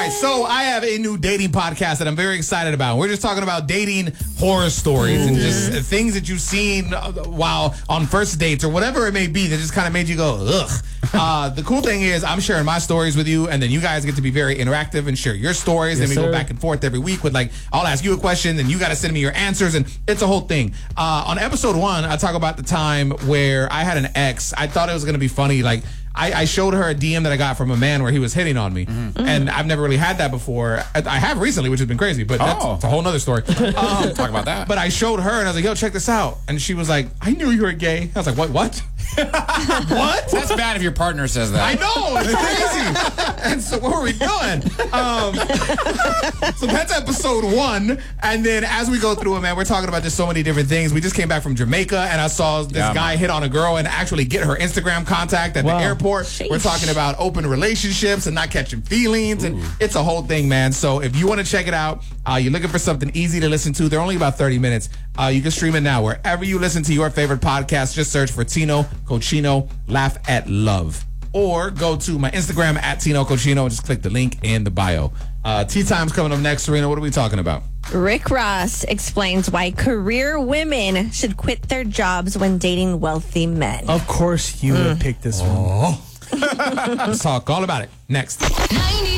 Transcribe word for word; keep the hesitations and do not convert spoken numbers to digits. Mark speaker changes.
Speaker 1: right, so I have a new dating podcast that I'm very excited about. We're just talking about dating horror stories Ooh. and just things that you've seen while on first dates or whatever it may be that just kind of made you go, ugh. Uh, the cool thing is I'm sharing my stories with you, and then you guys get to be very interactive and share your stories. Yes, and we sir. go back and forth every week with, like, I'll ask you a question, and you got to send me your answers, and it's a whole thing. Uh, on episode one, I talk about the time where I had an ex. I thought it was going to be funny, like, I, I showed her a D M that I got from a man where he was hitting on me. Mm-hmm. And I've never really had that before. I, I have recently, which has been crazy, but that's,
Speaker 2: oh.
Speaker 1: that's a whole nother story. Um,
Speaker 2: Talk about that.
Speaker 1: But I showed her, and I was like, yo, check this out. And she was like, I knew you were gay. I was like, what, what? What?
Speaker 2: That's bad if your partner says that.
Speaker 1: I know. It's crazy. And so what were we doing? Um, so that's episode one. And then as we go through it, man, we're talking about just so many different things. We just came back from Jamaica, and I saw this yeah, guy man. hit on a girl and actually get her Instagram contact at wow. the airport. Sheesh. We're talking about open relationships and not catching feelings. Ooh. And it's a whole thing, man. So if you want to check it out, uh, you're looking for something easy to listen to. They're only about thirty minutes. Uh, you can stream it now. Wherever you listen to your favorite podcast, just search for Tino Cochino, Laugh at Love. Or go to my Instagram at Tino Cochino and just click the link in the bio. Uh, Tea Time's coming up next. Serena, what are we talking about?
Speaker 3: Rick Ross explains why career women should quit their jobs when dating wealthy men.
Speaker 4: Of course you mm. would pick this
Speaker 1: oh.
Speaker 4: one.
Speaker 1: Let's talk all about it next.